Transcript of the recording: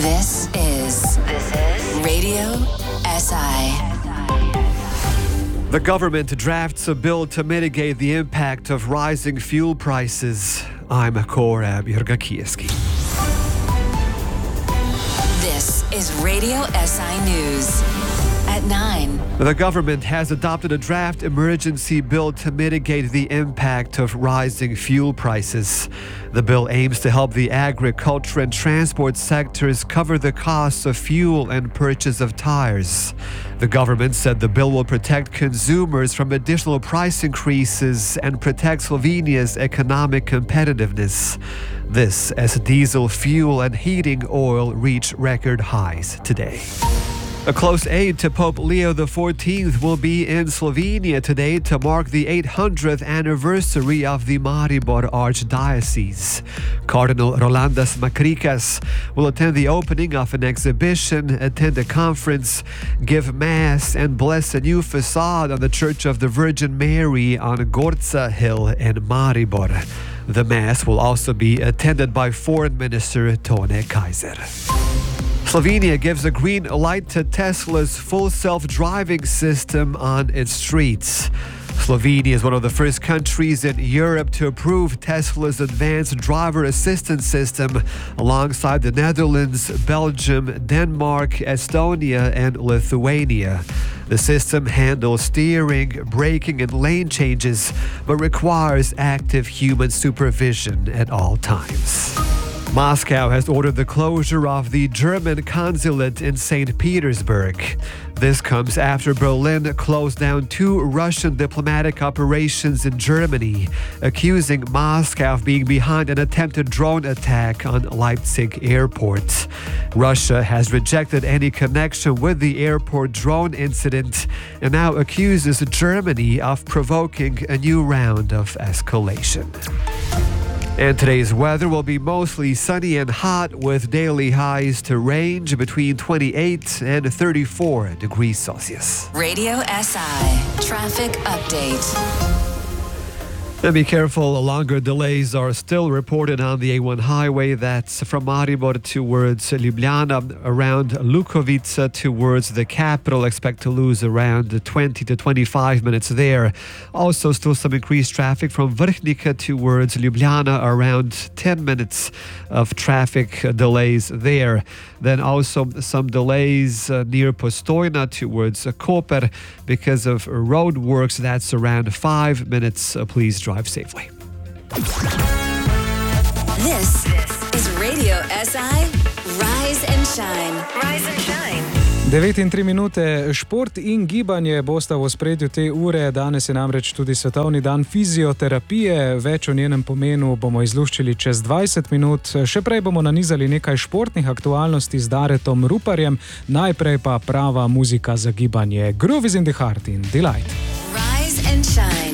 This is Radio SI. The government drafts a bill to mitigate the impact of rising fuel prices. I'm Korab Jurgakieski. This is Radio SI News. At 9. The government has adopted a draft emergency bill to mitigate the impact of rising fuel prices. The bill aims to help the agriculture and transport sectors cover the costs of fuel and purchase of tires. The government said the bill will protect consumers from additional price increases and protect Slovenia's economic competitiveness. This as diesel fuel and heating oil reach record highs today. A close aide to Pope Leo XIV will be in Slovenia today to mark the 800th anniversary of the Maribor Archdiocese. Cardinal Rolandas Makrikas will attend the opening of an exhibition, attend a conference, give Mass and bless a new facade on the Church of the Virgin Mary on Gorca Hill in Maribor. The Mass will also be attended by Foreign Minister Tone Kaiser. Slovenia gives a green light to Tesla's full self-driving system on its streets. Slovenia is one of the first countries in Europe to approve Tesla's advanced driver assistance system alongside the Netherlands, Belgium, Denmark, Estonia, and Lithuania. The system handles steering, braking, and lane changes, but requires active human supervision at all times. Moscow has ordered the closure of the German consulate in St. Petersburg. This comes after Berlin closed down 2 Russian diplomatic operations in Germany, accusing Moscow of being behind an attempted drone attack on Leipzig airport. Russia has rejected any connection with the airport drone incident and now accuses Germany of provoking a new round of escalation. And today's weather will be mostly sunny and hot with daily highs to range between 28 and 34 degrees Celsius. Radio SI Traffic Update. And be careful, longer delays are still reported on the A1 highway. That's from Maribor towards Ljubljana, around Lukovica towards the capital. Expect to lose around 20 to 25 minutes there. Also still some increased traffic from Vrhnika towards Ljubljana, around 10 minutes of traffic delays there. Then also some delays near Postojna towards Koper because of road works. That's around 5 minutes. Please drive safely. This is Radio SI Rise and Shine. Rise and Shine. 9 in 3 minute. Šport in gibanje bosta v ospredju te ure. Danes je namreč tudi svetovni dan fizioterapije. Več o njenem pomenu bomo izluščili čez 20 minut. Še prej bomo nanizali nekaj športnih aktualnosti z Daretom Ruparjem. Najprej pa prava muzika za gibanje. Groove is in the heart in delight. Rise and Shine.